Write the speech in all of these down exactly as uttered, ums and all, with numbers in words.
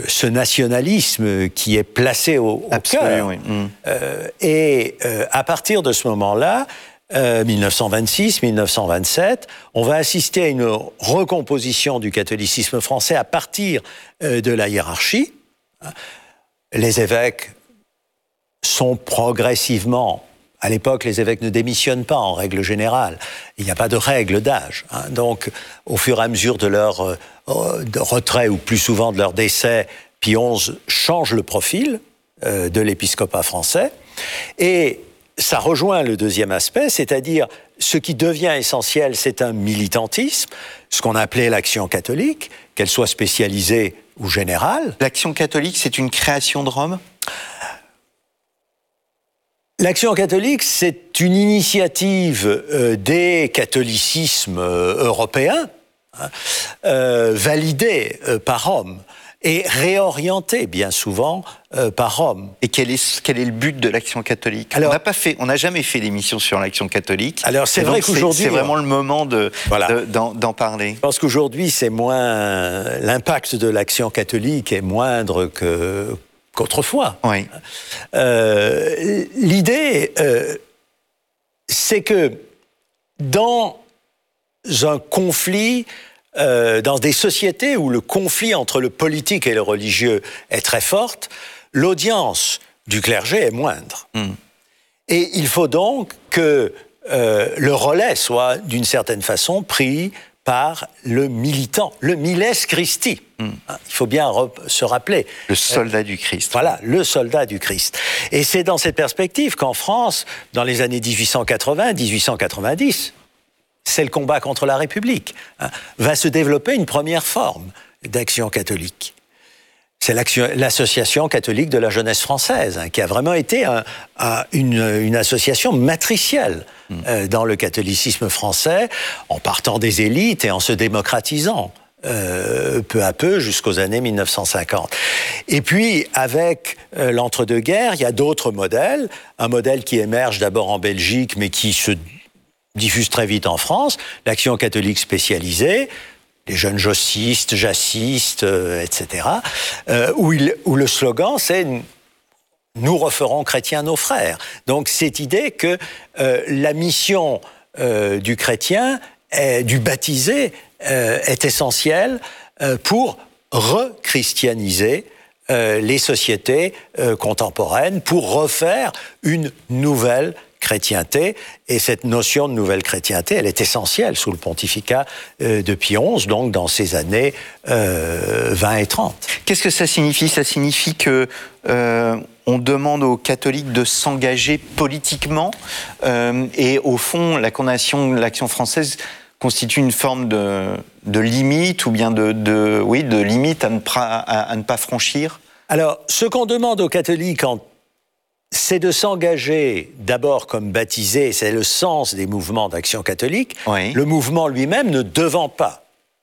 ce nationalisme qui est placé au, au cœur. Oui. Mmh. Euh, et euh, à partir de ce moment-là, euh, dix-neuf cent vingt-six dix-neuf cent vingt-sept, on va assister à une recomposition du catholicisme français à partir euh, de la hiérarchie. Les évêques sont progressivement... À l'époque, les évêques ne démissionnent pas en règle générale. Il n'y a pas de règle d'âge. Hein. Donc, au fur et à mesure de leur euh, de retrait, ou plus souvent de leur décès, Pie onze change le profil euh, de l'épiscopat français. Et ça rejoint le deuxième aspect, c'est-à-dire ce qui devient essentiel, c'est un militantisme, ce qu'on appelait l'action catholique, qu'elle soit spécialisée ou générale. L'action catholique, c'est une création de Rome ? L'action catholique, c'est une initiative euh, des catholicismes euh, européens, hein, euh, validée euh, par Rome et réorientée bien souvent euh, par Rome. Et quel est, quel est le but de l'action catholique ? Alors, on n'a pas fait, on n'a jamais fait d'émission sur l'action catholique. Alors c'est vrai qu'aujourd'hui, c'est, c'est vraiment le moment de, voilà. de, d'en, d'en parler. Je pense qu'aujourd'hui, c'est moins l'impact de l'action catholique est moindre que qu'autrefois. Oui. Euh, l'idée, euh, c'est que dans un conflit, euh, dans des sociétés où le conflit entre le politique et le religieux est très forte, l'audience du clergé est moindre. Mm. Et il faut donc que euh, le relais soit, d'une certaine façon, pris par le militant, le miles Christi. Mm. Il faut bien re- se rappeler. Le soldat euh, du Christ. Voilà, le soldat du Christ. Et c'est dans cette perspective qu'en France, dans les années dix-huit cent quatre-vingts dix-huit cent quatre-vingt-dix, c'est le combat contre la République, hein, va se développer une première forme d'action catholique. C'est l'association catholique de la jeunesse française, hein, qui a vraiment été un, un, une, une association matricielle mmh. euh, dans le catholicisme français, en partant des élites et en se démocratisant euh, peu à peu jusqu'aux années dix-neuf cent cinquante. Et puis, avec euh, l'entre-deux-guerres, il y a d'autres modèles. Un modèle qui émerge d'abord en Belgique, mais qui se diffuse très vite en France, l'action catholique spécialisée, les jeunes jossistes, jassistes, euh, et cetera, euh, où, il, où le slogan, c'est « Nous referons chrétiens nos frères ». Donc, cette idée que euh, la mission euh, du chrétien, est, du baptisé, euh, est essentielle euh, pour rechristianiser euh, les sociétés euh, contemporaines, pour refaire une nouvelle chrétienté, et cette notion de nouvelle chrétienté, elle est essentielle sous le pontificat euh, de Pie onze, donc dans ces années euh, vingt et trente. Qu'est-ce que ça signifie ? Ça signifie que euh, on demande aux catholiques de s'engager politiquement, euh, et au fond, la condamnation de l'action française constitue une forme de, de limite, ou bien de, de, oui, de limite à ne, à, à ne pas franchir ? Alors, ce qu'on demande aux catholiques en c'est de s'engager d'abord comme baptisé, c'est le sens des mouvements d'action catholique, oui. Le mouvement lui-même ne devant pas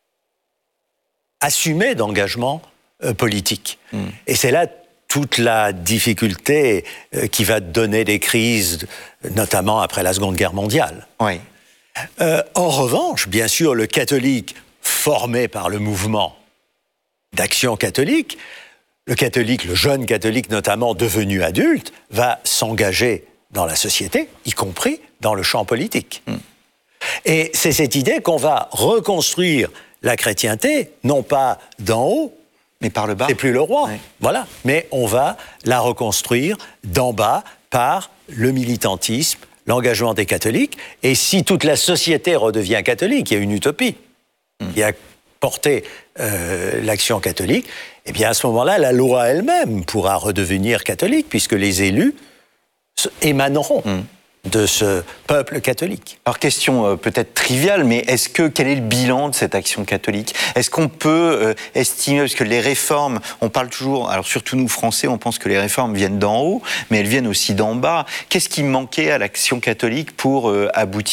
assumer d'engagement euh, politique. Mm. Et c'est là toute la difficulté euh, qui va donner des crises, notamment après la Seconde Guerre mondiale. Oui. Euh, en revanche, bien sûr, le catholique formé par le mouvement d'action catholique, le catholique, le jeune catholique notamment devenu adulte, va s'engager dans la société, y compris dans le champ politique. Mm. Et c'est cette idée qu'on va reconstruire la chrétienté, non pas d'en haut, mais par le bas. C'est plus le roi, oui. Voilà. Mais on va la reconstruire d'en bas par le militantisme, l'engagement des catholiques. Et si toute la société redevient catholique, il y a une utopie mm. qui a porté euh, l'action catholique, eh bien à ce moment-là, la loi elle-même pourra redevenir catholique, puisque les élus émaneront mmh. de ce peuple catholique. Alors question euh, peut-être triviale, mais est-ce que quel est le bilan de cette action catholique ? Est-ce qu'on peut euh, estimer, parce que les réformes, on parle toujours, alors surtout nous Français, on pense que les réformes viennent d'en haut, mais elles viennent aussi d'en bas. Qu'est-ce qui manquait à l'action catholique pour euh, aboutir ?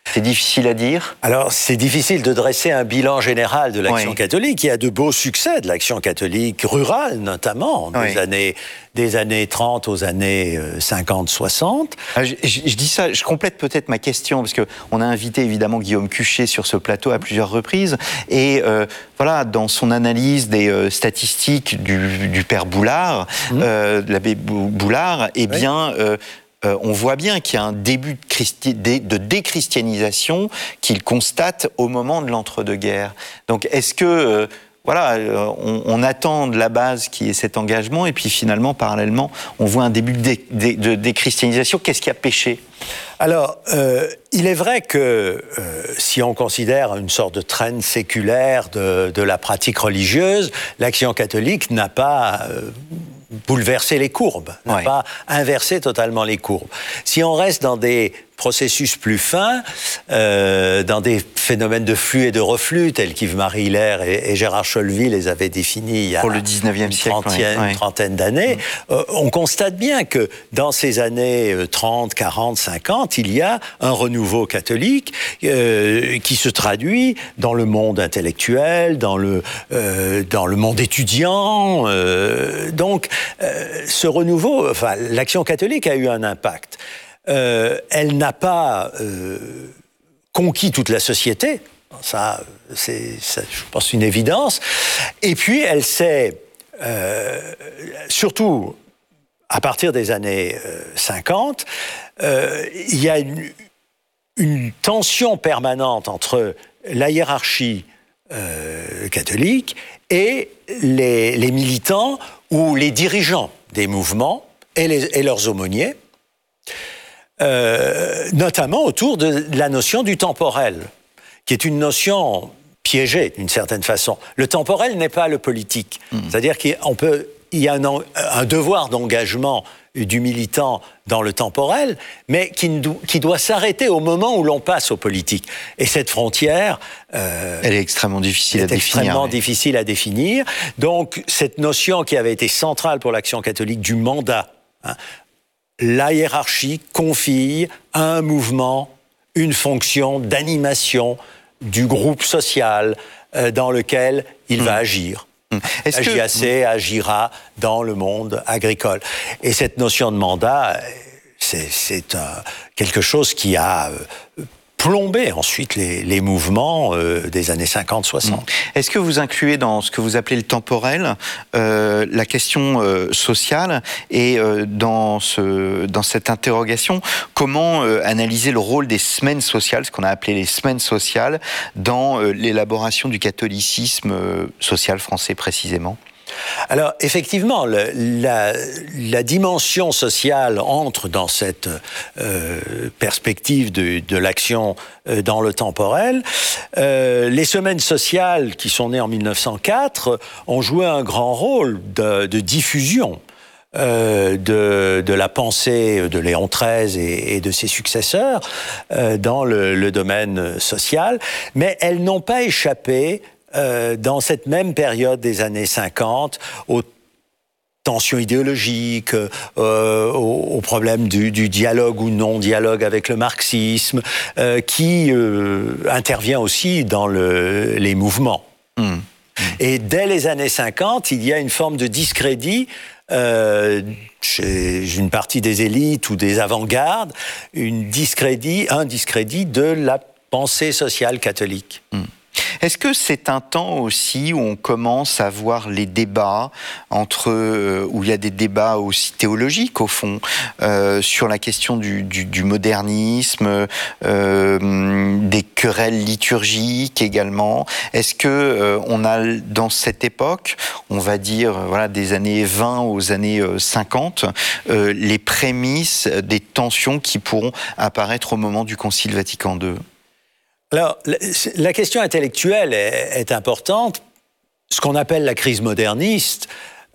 C'est difficile à dire. Alors, c'est difficile de dresser un bilan général de l'Action oui. catholique. Il y a de beaux succès de l'Action catholique rurale, notamment, oui. des années, des années trente aux années cinquante soixante. Je, je, je dis ça, je complète peut-être ma question, parce qu'on a invité évidemment Guillaume Cuchet sur ce plateau à plusieurs reprises, et euh, voilà, dans son analyse des euh, statistiques du, du père Boulard, mmh. euh, de l'abbé Boulard, eh bien... Oui. Euh, Euh, on voit bien qu'il y a un début de, christi- de déchristianisation qu'il constate au moment de l'entre-deux-guerres. Donc, est-ce que, euh, voilà, euh, on, on attend de la base qui est cet engagement, et puis finalement, parallèlement, on voit un début de, dé- de, de déchristianisation. Qu'est-ce qui a péché ? Alors, euh, il est vrai que euh, si on considère une sorte de trend séculaire de, de la pratique religieuse, l'Action catholique n'a pas... Euh, bouleverser les courbes, n'a ouais. pas inverser totalement les courbes. Si on reste dans des processus plus fins, euh, dans des phénomènes de flux et de reflux, tels qu'Yves-Marie Hilaire et, et Gérard Cholvy les avaient définis il y a Pour le dix-neuvième une, siècle, trentaine, ouais. une trentaine d'années, mmh. euh, on constate bien que dans ces années trente, quarante, cinquante, il y a un renouveau catholique euh, qui se traduit dans le monde intellectuel, dans le, euh, dans le monde étudiant. Euh, donc, euh, ce renouveau, enfin, l'Action catholique a eu un impact. Euh, elle n'a pas euh, conquis toute la société, ça, c'est, ça, je pense, une évidence. Et puis, elle s'est, euh, surtout à partir des années euh, cinquante, euh, il y a une, une tension permanente entre la hiérarchie euh, catholique et les, les militants ou les dirigeants des mouvements et, les, et leurs aumôniers. Euh, notamment autour de la notion du temporel, qui est une notion piégée d'une certaine façon. Le temporel n'est pas le politique. Mmh. C'est-à-dire qu'on peut, il y a un, un devoir d'engagement du militant dans le temporel, mais qui, do, qui doit s'arrêter au moment où l'on passe au politique. Et cette frontière... Euh, Elle est extrêmement difficile est à définir. extrêmement mais... difficile à définir. Donc, cette notion qui avait été centrale pour l'Action catholique du mandat, hein, la hiérarchie confie à un mouvement une fonction d'animation du groupe social euh, dans lequel il mmh. va agir. Mmh. Est-ce que J A C agira dans le monde agricole. Et cette notion de mandat, c'est, c'est euh, quelque chose qui a euh, plombé ensuite les, les mouvements euh, des années cinquante soixante. Est-ce que vous incluez dans ce que vous appelez le temporel euh, la question euh, sociale et euh, dans, ce, dans cette interrogation, comment euh, analyser le rôle des semaines sociales, ce qu'on a appelé les semaines sociales, dans euh, l'élaboration du catholicisme euh, social français précisément ? Alors, effectivement, le, la, la dimension sociale entre dans cette euh, perspective de, de l'action euh, dans le temporel. Euh, les semaines sociales, qui sont nées en mille neuf cent quatre, ont joué un grand rôle de, de diffusion euh, de, de la pensée de Léon treize et, et de ses successeurs euh, dans le, le domaine social, mais elles n'ont pas échappé Euh, dans cette même période des années cinquante, aux tensions idéologiques, euh, aux, aux problèmes du, du dialogue ou non-dialogue avec le marxisme, euh, qui euh, intervient aussi dans le, les mouvements. Mmh. Et dès les années cinquante, il y a une forme de discrédit euh, chez une partie des élites ou des avant-gardes, une discrédit, un discrédit de la pensée sociale catholique. Mmh. Est-ce que c'est un temps aussi où on commence à voir les débats entre, euh, où il y a des débats aussi théologiques au fond, euh, sur la question du, du, du modernisme, euh, des querelles liturgiques également. Est-ce que euh, on a dans cette époque, on va dire voilà des années vingt aux années cinquante, euh, les prémices des tensions qui pourront apparaître au moment du Concile Vatican deux? Alors, la question intellectuelle est, est importante. Ce qu'on appelle la crise moderniste,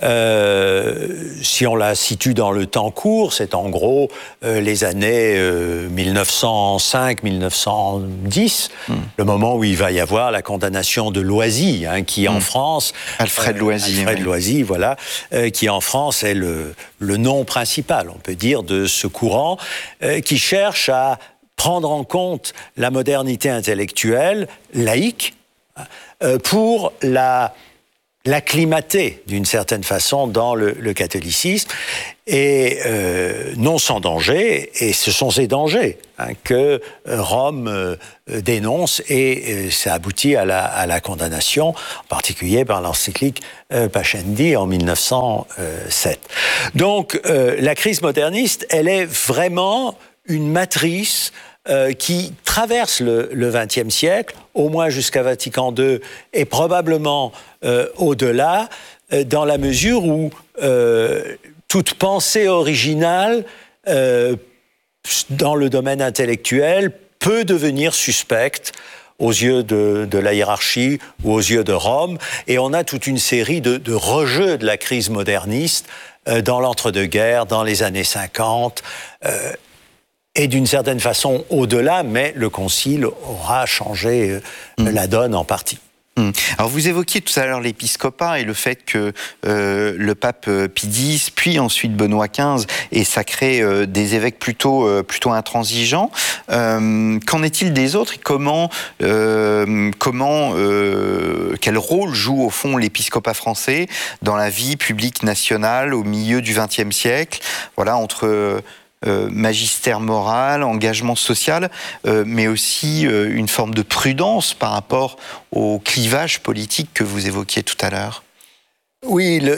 euh, si on la situe dans le temps court, c'est en gros euh, les années euh, mille neuf cent cinq mille neuf cent dix, mmh. le moment où il va y avoir la condamnation de Loisy, hein, qui mmh. en France... Alfred Loisy. Euh, Alfred oui. Loisy, voilà, euh, qui en France est le, le nom principal, on peut dire, de ce courant, euh, qui cherche à prendre en compte la modernité intellectuelle laïque euh, pour la l'acclimater d'une certaine façon dans le, le catholicisme, et euh, non sans danger, et ce sont ces dangers hein, que Rome euh, dénonce, et euh, ça aboutit à la, à la condamnation, en particulier par l'encyclique euh, Pascendi en mille neuf cent sept. Donc euh, la crise moderniste, elle est vraiment une matrice Euh, qui traverse le, le vingtième siècle, au moins jusqu'à Vatican deux, et probablement euh, au-delà, euh, dans la mesure où euh, toute pensée originale euh, dans le domaine intellectuel peut devenir suspecte aux yeux de, de la hiérarchie ou aux yeux de Rome, et on a toute une série de, de rejets de la crise moderniste euh, dans l'entre-deux-guerres, dans les années cinquante, euh, et d'une certaine façon au-delà, mais le Concile aura changé euh, mmh. la donne en partie. Mmh. Alors vous évoquiez tout à l'heure l'épiscopat et le fait que euh, le pape Pie X, puis ensuite Benoît quinze, ait sacré euh, des évêques plutôt, euh, plutôt intransigeants. Euh, qu'en est-il des autres et comment, euh, comment euh, quel rôle joue au fond l'épiscopat français dans la vie publique nationale au milieu du vingtième siècle, voilà, entre Euh, magistère moral, engagement social, euh, mais aussi euh, une forme de prudence par rapport au clivage politique que vous évoquiez tout à l'heure. Oui, le,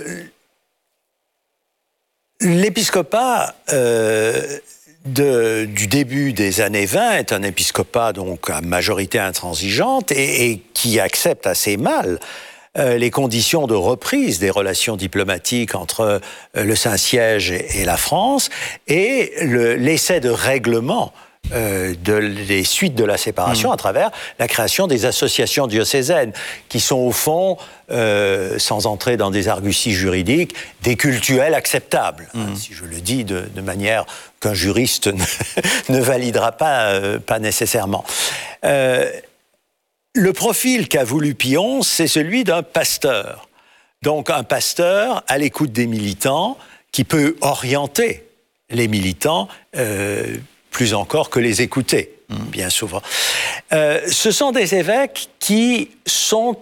l'épiscopat euh, de, du début des années vingt est un épiscopat donc à majorité intransigeante et, et qui accepte assez mal Euh, les conditions de reprise des relations diplomatiques entre euh, le Saint-Siège et, et la France, et le, l'essai de règlement euh, de, des suites de la séparation mmh. à travers la création des associations diocésaines, qui sont au fond, euh, sans entrer dans des arguties juridiques, des cultuels acceptables, mmh. hein, si je le dis de, de manière qu'un juriste ne, ne validera pas, euh, pas nécessairement. Euh, Le profil qu'a voulu Pie onze, c'est celui d'un pasteur. Donc un pasteur à l'écoute des militants, qui peut orienter les militants euh, plus encore que les écouter, mmh. bien souvent. Euh, ce sont des évêques qui sont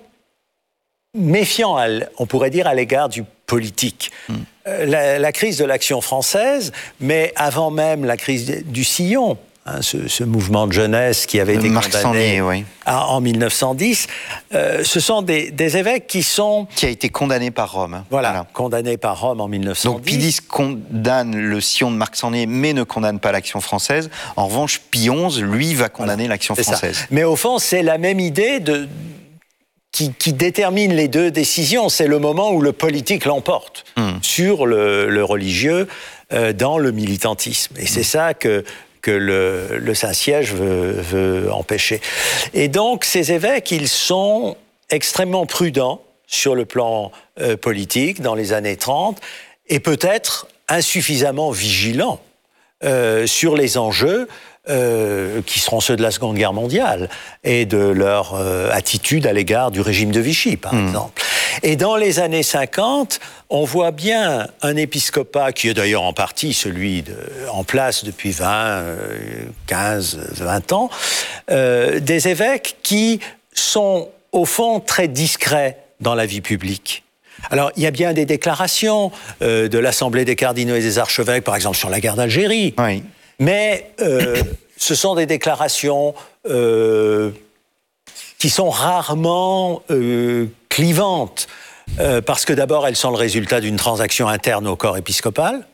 méfiants, on pourrait dire, à l'égard du politique. Mmh. Euh, la, la crise de l'Action française, mais avant même la crise du Sillon, Hein, ce, ce mouvement de jeunesse qui avait été Marc condamné Sangnier, oui. à, en mille neuf cent dix, euh, ce sont des, des évêques qui sont... Qui a été condamné par Rome. Voilà, voilà. condamné par Rome en mille neuf cent dix. Donc Pie X condamne le sillon de Marc Sangnier, mais ne condamne pas l'Action française. En revanche, Pie onze, lui, va condamner voilà. l'Action française. Ça. Mais au fond, c'est la même idée de... Qui, qui détermine les deux décisions. C'est le moment où le politique l'emporte mmh. sur le, le religieux euh, dans le militantisme. Et mmh. c'est ça que... que le, le Saint-Siège veut, veut empêcher. Et donc, ces évêques, ils sont extrêmement prudents sur le plan euh, politique dans les années trente, et peut-être insuffisamment vigilants euh, sur les enjeux euh, qui seront ceux de la Seconde Guerre mondiale et de leur euh, attitude à l'égard du régime de Vichy, par mmh. exemple. Et dans les années cinquante, on voit bien un épiscopat, qui est d'ailleurs en partie celui de, en place depuis vingt, quinze, vingt ans, euh, des évêques qui sont au fond très discrets dans la vie publique. Alors, il y a bien des déclarations euh, de l'Assemblée des cardinaux et des archevêques, par exemple sur la guerre d'Algérie, oui. mais euh, ce sont des déclarations euh, qui sont rarement euh, clivantes, euh, parce que d'abord, elles sont le résultat d'une transaction interne au corps épiscopal,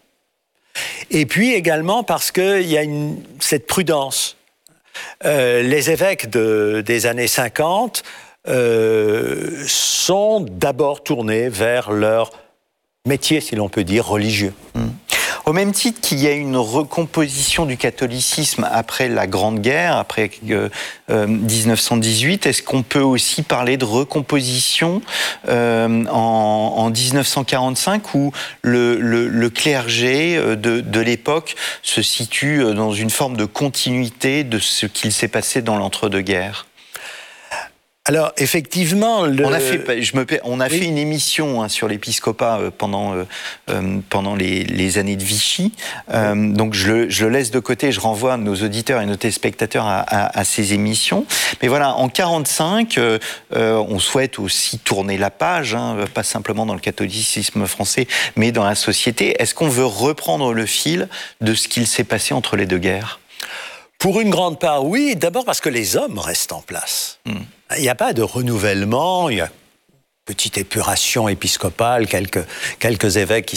et puis également parce qu'il y a une, cette prudence. Euh, les évêques de, des années cinquante euh, sont d'abord tournés vers leur métier, si l'on peut dire, religieux. Mmh. Au même titre qu'il y a une recomposition du catholicisme après la Grande Guerre, après euh, euh, dix-neuf cent dix-huit, est-ce qu'on peut aussi parler de recomposition euh, en, en dix-neuf cent quarante-cinq, où le, le, le clergé de, de l'époque se situe dans une forme de continuité de ce qu'il s'est passé dans l'entre-deux-guerres ? Alors, effectivement, le... on a fait, je me, on a oui. fait une émission hein, sur l'épiscopat euh, pendant, euh, euh, pendant les, les années de Vichy. Euh, oui. Donc, je le, je le laisse de côté. Je renvoie nos auditeurs et nos téléspectateurs à, à, à ces émissions. Mais voilà, en quarante-cinq, euh, euh, on souhaite aussi tourner la page, hein, pas simplement dans le catholicisme français, mais dans la société. Est-ce qu'on veut reprendre le fil de ce qu'il s'est passé entre les deux guerres ? Pour une grande part, oui. D'abord parce que les hommes restent en place. Mmh. Il n'y a pas de renouvellement, il y a une petite épuration épiscopale, quelques, quelques évêques qui